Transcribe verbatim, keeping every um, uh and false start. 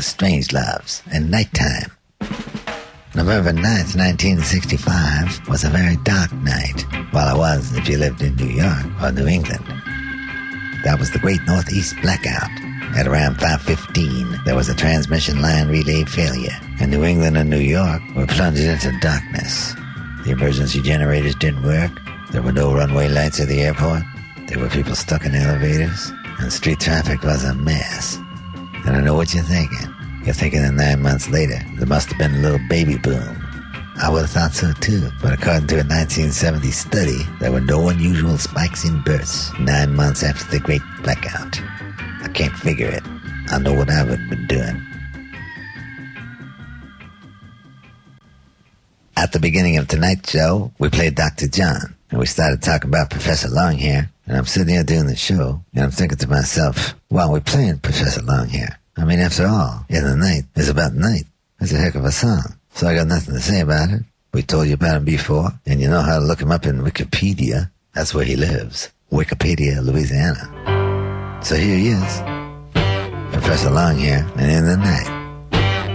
the Strangeloves and Nighttime. November ninth, nineteen sixty-five was a very dark night, while it was if you lived in New York or New England. That was the Great Northeast Blackout. At around five fifteen, there was a transmission line relay failure, and New England and New York were plunged into darkness. The emergency generators didn't work, there were no runway lights at the airport, there were people stuck in elevators, and street traffic was a mess. And I know what you're thinking. You're thinking that nine months later, there must have been a little baby boom. I would have thought so too, but according to a nineteen seventy study, there were no unusual spikes in births nine months after the Great Blackout. I can't figure it. I know what I would have been doing. At the beginning of tonight's show, we played Doctor John, and we started talking about Professor Longhair, and I'm sitting here doing the show, and I'm thinking to myself, well, we're playing Professor Longhair. I mean, after all, In the Night is about night. It's a heck of a song, so I got nothing to say about it. We told you about him before, and you know how to look him up in Wikipedia. That's where he lives, Wikipedia, Louisiana. So here he is, Professor Longhair, and In the Night.